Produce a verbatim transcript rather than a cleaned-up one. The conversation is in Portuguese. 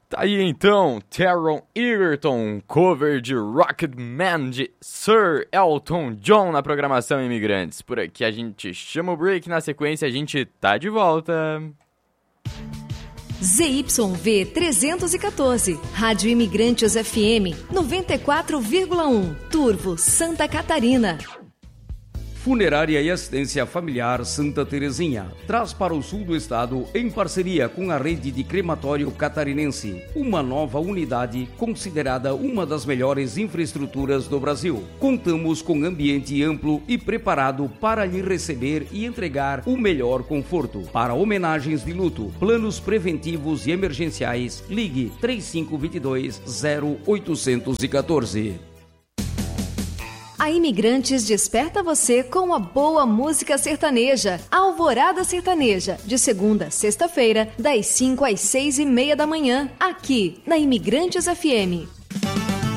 Tá aí então, Taron Egerton, cover de Rocketman de Sir Elton John na programação Imigrantes. Por aqui a gente chama o break, na sequência a gente tá de volta. Z Y V trezentos e quatorze, Rádio Imigrantes F M noventa e quatro vírgula um, Turvo, Santa Catarina. Funerária e Assistência Familiar Santa Terezinha traz para o sul do estado, em parceria com a rede de crematório catarinense, uma nova unidade considerada uma das melhores infraestruturas do Brasil. Contamos com ambiente amplo e preparado para lhe receber e entregar o melhor conforto. Para homenagens de luto, planos preventivos e emergenciais, ligue três cinco dois dois, zero oito um quatro. A Imigrantes desperta você com a boa música sertaneja. Alvorada Sertaneja, de segunda a sexta-feira, das cinco às seis e meia da manhã, aqui na Imigrantes F M.